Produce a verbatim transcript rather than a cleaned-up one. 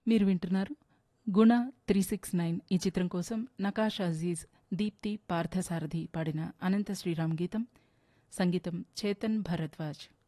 మీరు వింటున్నారు గుణ three six nine ఈ చిత్రం కోసం నకాష్ అజీజ్, దీప్తి పార్థసారథి పాడిన అనంత శ్రీరామ్ గీతం, సంగీతం చేతన్ భరద్వాజ్.